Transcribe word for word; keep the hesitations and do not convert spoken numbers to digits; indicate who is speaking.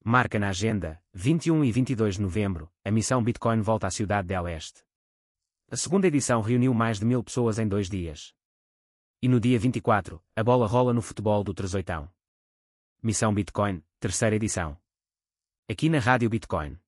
Speaker 1: Marca na agenda, vinte e um e vinte e dois de novembro, a missão Bitcoin volta à cidade del Este. A segunda edição reuniu mais de mil pessoas em dois dias. E no dia vinte e quatro, a bola rola no futebol do Trezoitão. Missão Bitcoin, terceira edição. Aqui na Rádio Bitcoin.